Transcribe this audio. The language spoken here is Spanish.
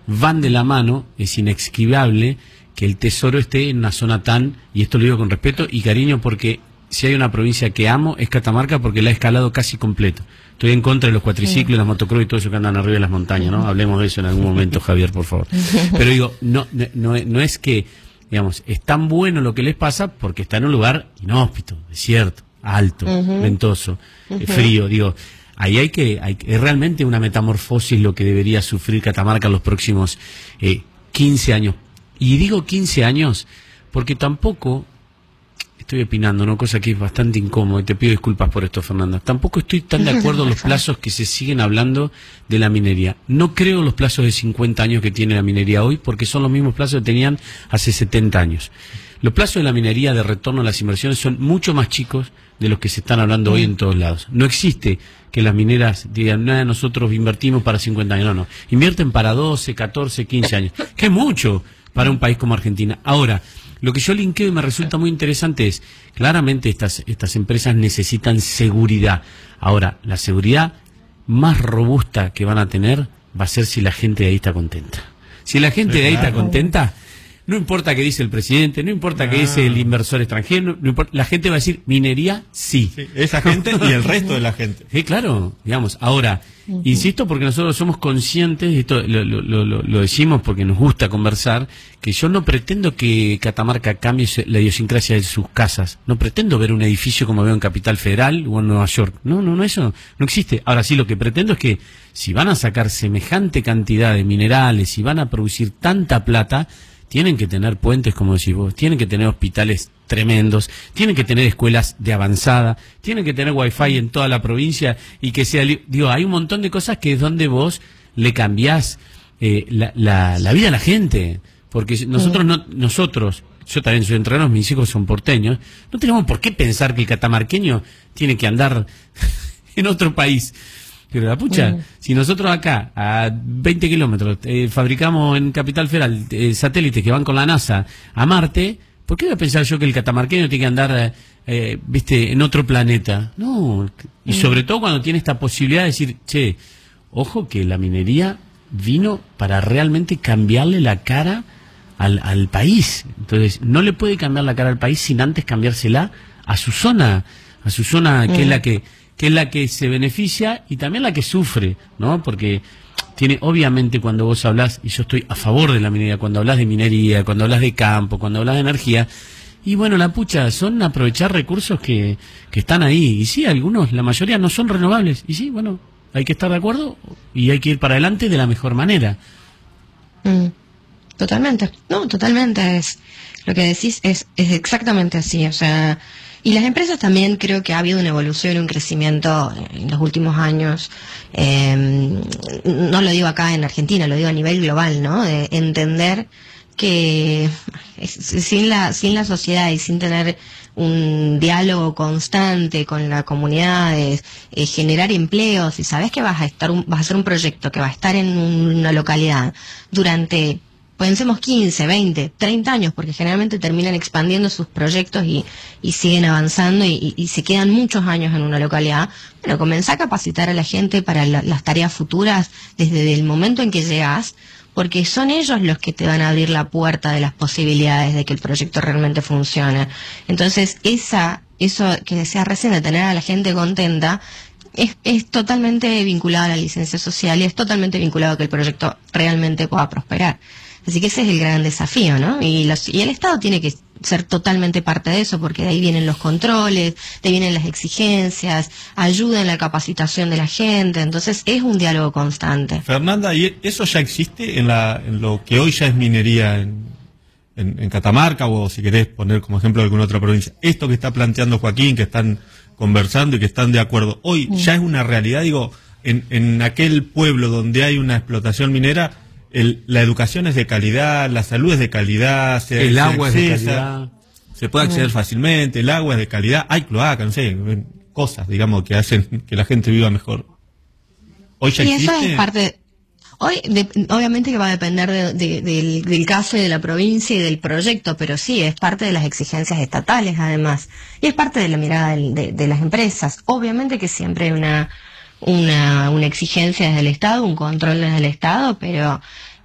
van de la mano, es inesquivable que el tesoro esté en una zona tan, y esto lo digo con respeto y cariño, porque si hay una provincia que amo es Catamarca, porque la he escalado casi completo. Estoy en contra de los cuatriciclos, las motocross y todo eso que andan arriba de las montañas, ¿no? Hablemos de eso en algún momento, Javier, por favor. Pero digo, no es que, digamos, es tan bueno lo que les pasa porque está en un lugar inhóspito, desierto, alto, ventoso, frío, digo. Ahí es realmente una metamorfosis lo que debería sufrir Catamarca en los próximos 15 años. Y digo 15 años porque tampoco, estoy opinando, ¿no? Cosa que es bastante incómoda, y te pido disculpas por esto, Fernanda. Tampoco estoy tan de acuerdo en los plazos que se siguen hablando de la minería. No creo en los plazos de 50 años que tiene la minería hoy, porque son los mismos plazos que tenían hace 70 años. Los plazos de la minería de retorno a las inversiones son mucho más chicos de los que se están hablando hoy en todos lados. No existe que las mineras digan, no, nosotros invertimos para 50 años. No. Invierten para 12, 14, 15 años. Que es mucho para un país como Argentina. Ahora, lo que yo linkeo y me resulta muy interesante es, claramente estas empresas necesitan seguridad. Ahora, la seguridad más robusta que van a tener va a ser si la gente de ahí está contenta. Si la gente de ahí está contenta, no importa qué dice el presidente, no importa qué dice el inversor extranjero, no importa, la gente va a decir, minería, sí. Esa gente y el resto de la gente. Sí, claro, digamos. Ahora, insisto porque nosotros somos conscientes, y esto lo decimos porque nos gusta conversar, que yo no pretendo que Catamarca cambie la idiosincrasia de sus casas. No pretendo ver un edificio como veo en Capital Federal o en Nueva York. No, eso no existe. Ahora sí, lo que pretendo es que si van a sacar semejante cantidad de minerales, si van a producir tanta plata, tienen que tener puentes, como decís vos, tienen que tener hospitales tremendos, tienen que tener escuelas de avanzada, tienen que tener wifi en toda la provincia y que sea, digo, hay un montón de cosas que es donde vos le cambiás la vida a la gente, porque nosotros, yo también soy entrenador, mis hijos son porteños, no tenemos por qué pensar que el catamarqueño tiene que andar en otro país. Pero la pucha, si nosotros acá, a 20 kilómetros, fabricamos en Capital Federal satélites que van con la NASA a Marte, ¿por qué voy a pensar yo que el catamarqueño tiene que andar, en otro planeta? No, y sobre todo cuando tiene esta posibilidad de decir, che, ojo que la minería vino para realmente cambiarle la cara al país. Entonces, no le puede cambiar la cara al país sin antes cambiársela a su zona que es la que se beneficia y también la que sufre, ¿no? Porque tiene, obviamente, cuando vos hablás, y yo estoy a favor de la minería, cuando hablas de minería, cuando hablas de campo, cuando hablas de energía, y bueno, la pucha, son aprovechar recursos que están ahí, y sí, algunos, la mayoría no son renovables, y sí, bueno, hay que estar de acuerdo y hay que ir para adelante de la mejor manera. Totalmente, no, totalmente, es lo que decís es exactamente así, o sea. Y las empresas también creo que ha habido una evolución, un crecimiento en los últimos años. No lo digo acá en Argentina, lo digo a nivel global, ¿no? De entender que sin la sociedad y sin tener un diálogo constante con la comunidad, generar empleos, y sabes que vas a hacer un proyecto que va a estar en una localidad durante, pensemos 15, 20, 30 años, porque generalmente terminan expandiendo sus proyectos y siguen avanzando y se quedan muchos años en una localidad. Bueno, comenzá a capacitar a la gente para las tareas futuras desde el momento en que llegas, porque son ellos los que te van a abrir la puerta de las posibilidades de que el proyecto realmente funcione. Entonces, eso que decía recién de tener a la gente contenta, es totalmente vinculado a la licencia social y es totalmente vinculado a que el proyecto realmente pueda prosperar. Así que ese es el gran desafío, ¿no? Y el Estado tiene que ser totalmente parte de eso, porque de ahí vienen los controles, de ahí vienen las exigencias, ayuda en la capacitación de la gente, entonces es un diálogo constante. Fernanda, ¿y eso ya existe en lo que hoy ya es minería en Catamarca, o si querés poner como ejemplo alguna otra provincia? Esto que está planteando Joaquín, que están conversando y que están de acuerdo, ¿hoy ya es una realidad? Digo, en aquel pueblo donde hay una explotación minera, la educación es de calidad, la salud es de calidad, el agua es de calidad, se puede acceder fácilmente, el agua es de calidad, hay cloaca, no sé, cosas, digamos, que hacen que la gente viva mejor. Hoy ya existe. Eso es parte. Obviamente que va a depender del caso y de la provincia y del proyecto, pero sí, es parte de las exigencias estatales, además, y es parte de la mirada de las empresas. Obviamente que siempre hay una exigencia desde el Estado, un control desde el Estado, pero